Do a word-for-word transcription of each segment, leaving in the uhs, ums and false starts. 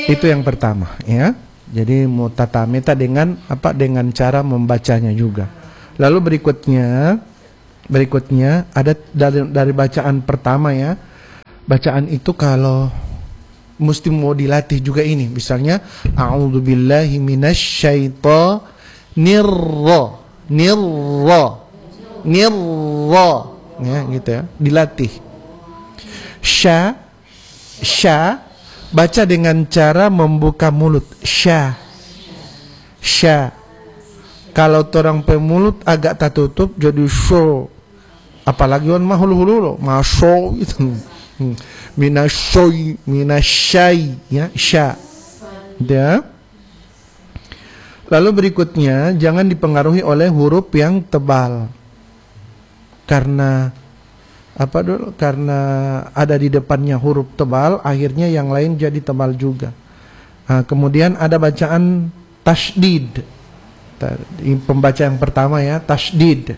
Itu yang pertama, ya. Jadi mutatameta dengan apa? Dengan cara membacanya juga. Lalu berikutnya, berikutnya ada dari dari bacaan pertama, ya. Bacaan itu kalau mesti mau dilatih juga ini. Misalnya, a'udzubillahi minasyaitonir nirra, nirra, ya, gitu ya. Dilatih. Sya, sya, baca dengan cara membuka mulut. Sya, sya. Kalau orang pemulut agak tertutup jadi syo. Apalagi orang mah hulu-hulu, masyo itu. Minasyoy, minasyai, ya, sya. Ya. Lalu berikutnya, jangan dipengaruhi oleh huruf yang tebal. Karena apa dulu? Karena ada di depannya huruf tebal, akhirnya yang lain jadi tebal juga. Nah, kemudian ada bacaan tasydid. Pembaca yang pertama, ya, tasydid.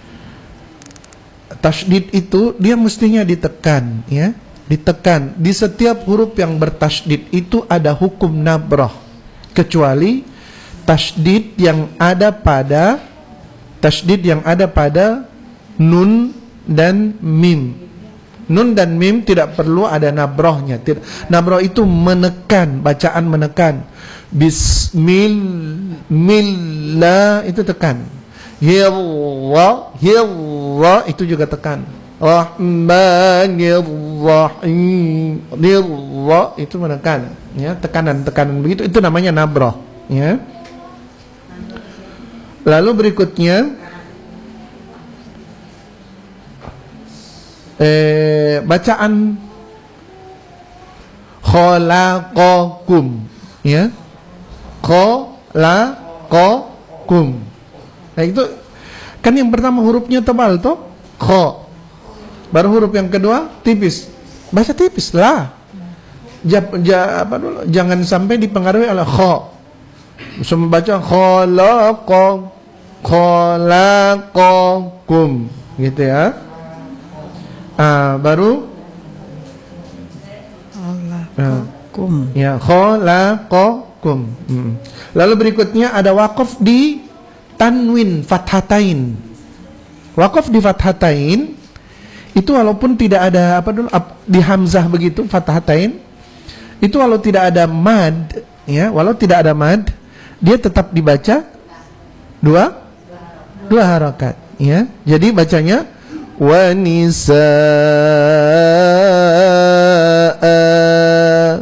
Tasydid itu dia mestinya ditekan, ya, ditekan. Di setiap huruf yang bertasydid itu ada hukum nabrah, kecuali tasydid yang ada pada tasydid yang ada pada nun dan mim. Nun dan mim tidak perlu ada nabrahnya. Nabrah itu menekan, bacaan menekan. Bismillah itu tekan. Hirra, hirra itu juga tekan. Rahmanirrahim, nirra itu menekan, ya, tekanan-tekanan begitu, itu namanya nabrah, ya. Lalu berikutnya eh, bacaan khalaqakum, ya, khalaqakum. Nah itu kan yang pertama hurufnya tebal toh, kho. Baru huruf yang kedua tipis, baca tipis lah. Ja, ja, apa dulu? Jangan sampai dipengaruhi oleh kho. Bisa membaca khalaqa, khalaqakum, gitu ya. Ah, baru khalaqakum. Ya, khalaqakum. Hmm. Lalu berikutnya ada waqaf di tanwin fathatain. Waqaf di fathatain itu walaupun tidak ada apa dulu di hamzah begitu fathatain, itu walau tidak ada mad, ya, walau tidak ada mad, dia tetap dibaca dua dua harakat, ya. Jadi bacanya wa nisaa,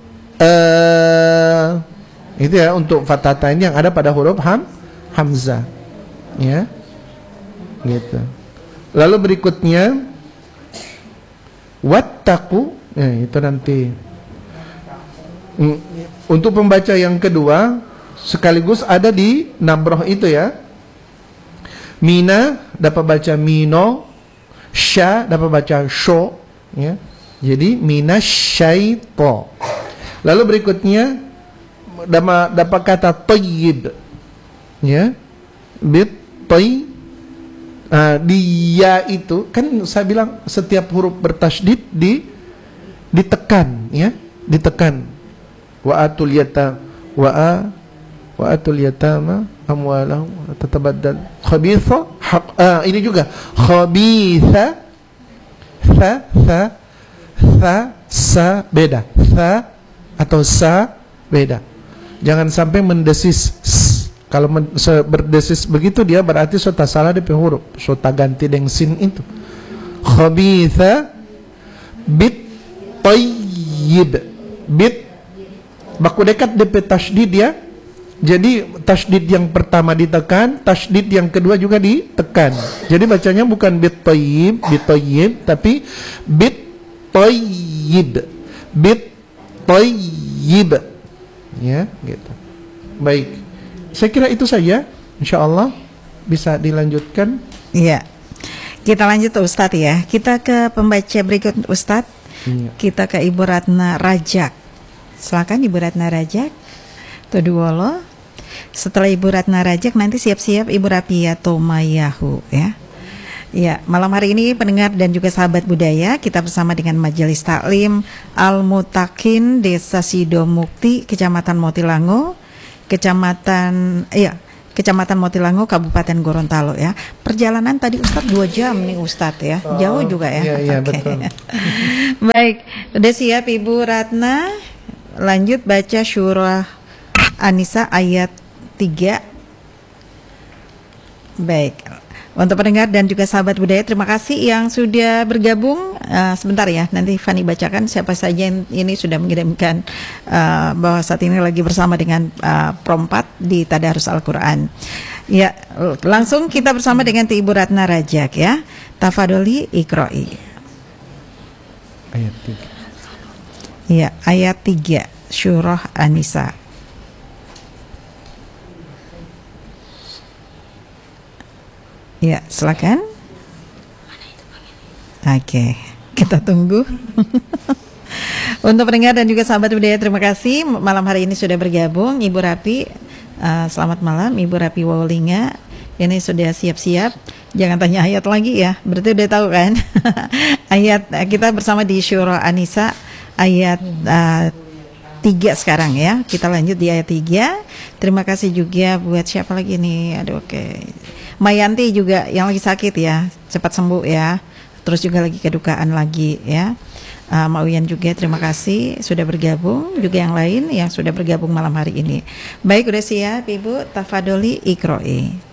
itu ya untuk fathatain yang ada pada huruf ham hamzah, ya, gitu. Lalu berikutnya wattaqu, ya, itu nanti untuk pembaca yang kedua sekaligus ada di nabrah itu, ya. Mina dapat baca mino, sya dapat baca sho, ya. Jadi minasyaito. Lalu berikutnya dapat kata thayyib, ya, bit toy. Uh, dia itu kan saya bilang setiap huruf bertasydid di ditekan, ya, ditekan. Wa atul yata wa a wa atul yatama amwalahum tatabaddal khabitha, uh, ini juga khabitha, tha tha tha sa beda, tha atau sa beda. Jangan sampai mendesis. Kalau berdesis begitu dia berarti sudah salah di huruf, sudah ganti dengan sin itu. Khabitha bit tayyib, bit baku dekat D P tasydid, ya. Jadi tasydid yang pertama ditekan, tasydid yang kedua juga ditekan. Jadi bacanya bukan bit tayyib, bit tayyib, tapi bit tayyib, bit tayyib, ya, gitu. Baik. Saya kira itu saja, insya Allah bisa dilanjutkan. Iya, kita lanjut Ustadz, ya. Kita ke pembaca berikut Ustadz. Iya. Kita ke Ibu Ratna Rajak. Silakan Ibu Ratna Rajak. Toduwolo. Setelah Ibu Ratna Rajak nanti siap-siap Ibu Rapia Tomayahu, ya. Ya, malam hari ini pendengar dan juga sahabat budaya, kita bersama dengan Majelis Taklim Al-Mutakin Desa Sidomukti, Kecamatan Motilango, Kecamatan ya, Kecamatan Motilango, Kabupaten Gorontalo ya. Perjalanan tadi Ustadz dua jam nih Ustadz ya, oh, jauh juga ya. Iya, iya okay. betul. Baik, udah siap Ibu Ratna? Lanjut baca surah An-Nisa ayat tiga. Baik. Untuk pendengar dan juga sahabat budaya, terima kasih yang sudah bergabung. Uh, sebentar ya, nanti Fani bacakan siapa saja yang ini sudah mengirimkan uh, bahwa saat ini lagi bersama dengan uh, Prompat di Tadarus Al-Quran. Ya, langsung kita bersama dengan Ibu Ratna Rajak ya. Tafadoli Iqra'i. Ayat tiga. Ya, ayat tiga surah An-Nisa. Ya, silakan. Oke, kita tunggu. Untuk pendengar dan juga sahabat budaya, terima kasih malam hari ini sudah bergabung. Ibu Rapi, uh, selamat malam. Ibu Rapi Waulinga, ini sudah siap-siap. Jangan tanya ayat lagi ya, berarti udah tahu kan? Ayat kita bersama di surah An-Nisa ayat uh, tiga sekarang ya. Kita lanjut di ayat tiga. Terima kasih juga buat siapa lagi nih? Aduh, oke. Okay. Mayanti juga yang lagi sakit ya, cepat sembuh ya. Terus juga lagi kedukaan lagi ya. Uh, Mauyan juga terima kasih sudah bergabung. Juga yang lain yang sudah bergabung malam hari ini. Baik, udah siap Ibu, tafadoli Iqra'i.